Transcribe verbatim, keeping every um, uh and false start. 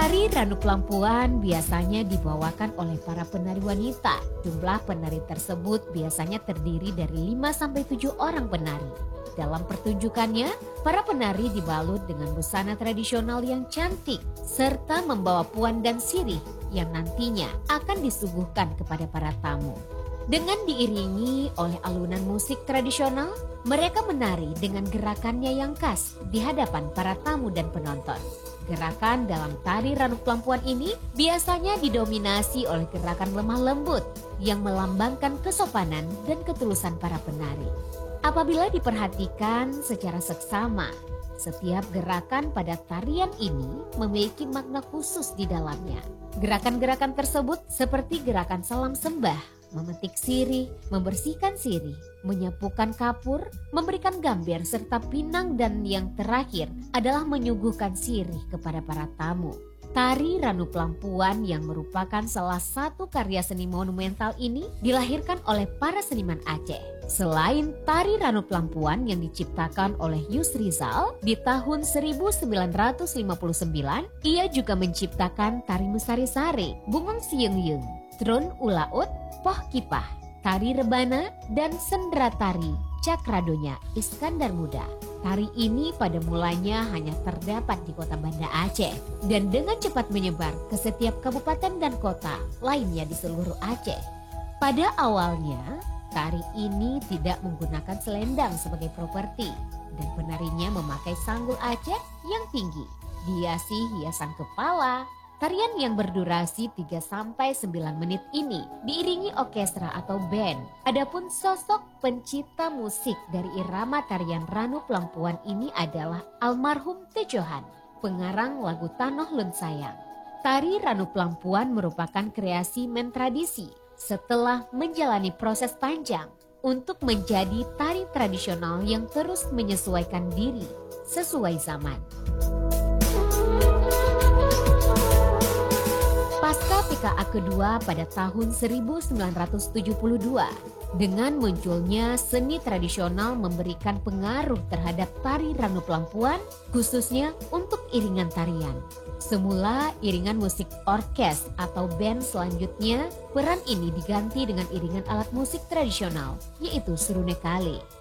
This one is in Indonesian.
Tari Ranu Pelampuan biasanya dibawakan oleh para penari wanita. Jumlah penari tersebut biasanya terdiri dari lima sampai tujuh orang penari. Dalam pertunjukannya, para penari dibalut dengan busana tradisional yang cantik serta membawa puan dan sirih yang nantinya akan disuguhkan kepada para tamu. Dengan diiringi oleh alunan musik tradisional, mereka menari dengan gerakannya yang khas di hadapan para tamu dan penonton. Gerakan dalam tari Ranu Pelampuan ini biasanya didominasi oleh gerakan lemah lembut yang melambangkan kesopanan dan ketulusan para penari. Apabila diperhatikan secara seksama, setiap gerakan pada tarian ini memiliki makna khusus di dalamnya. Gerakan-gerakan tersebut seperti gerakan salam sembah, memetik sirih, membersihkan sirih, menyapukan kapur, memberikan gambir serta pinang, dan yang terakhir adalah menyuguhkan sirih kepada para tamu. Tari Ranu Pelampuan yang merupakan salah satu karya seni monumental ini dilahirkan oleh para seniman Aceh. Selain tari Ranu Pelampuan yang diciptakan oleh Yus Rizal di tahun seribu sembilan ratus lima puluh sembilan, ia juga menciptakan tari Mesari Sari, Bungong Siung Yung, Trun Ulaut, Poh Kipah, tari Rebana, dan sendera tari Cakradonya Iskandar Muda. Tari ini pada mulanya hanya terdapat di kota Banda Aceh dan dengan cepat menyebar ke setiap kabupaten dan kota lainnya di seluruh Aceh. Pada awalnya, tari ini tidak menggunakan selendang sebagai properti dan penarinya memakai sanggul Aceh yang tinggi, dihiasi hiasan kepala. Tarian yang berdurasi tiga sampai sembilan menit ini diiringi orkestra atau band. Adapun sosok pencipta musik dari irama tarian Ranu Pelampuan ini adalah almarhum Tejohan, pengarang lagu Tanoh Lun Sayang. Tari Ranu Pelampuan merupakan kreasi mentradisi setelah menjalani proses panjang untuk menjadi tari tradisional yang terus menyesuaikan diri sesuai zaman. Pasca P K A kedua pada tahun seribu sembilan ratus tujuh puluh dua, dengan munculnya seni tradisional memberikan pengaruh terhadap tari Ranu Pelampuan, khususnya untuk iringan tarian. Semula iringan musik orkes atau band, selanjutnya peran ini diganti dengan iringan alat musik tradisional, yaitu serune kale.